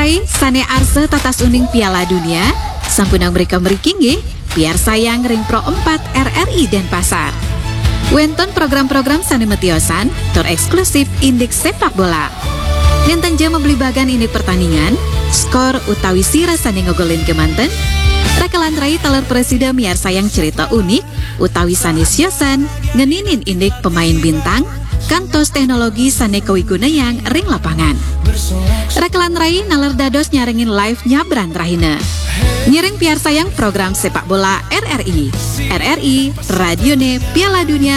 Rai sane arse tatas uning Piala Dunia sampunang mereka merikingi biar sayang ring Pro 4 RRI Denpasar. Wenton program-program sane metiosan tor eksklusif indeks sepak bola. Yang jam membeli bagan ini pertandingan, skor utawi sira sane ngogolin kemanten. Rekalan Rai taler presiden miar sayang cerita unik utawi sane siosan ngeninin indeks pemain bintang kantos teknologi sane kewiguna yang ring lapangan. Rekalan Rai naler dados nyaringin live nyabran rahina. Nyiring piar sayang program sepak bola RRI. RRI, Radione Piala Dunia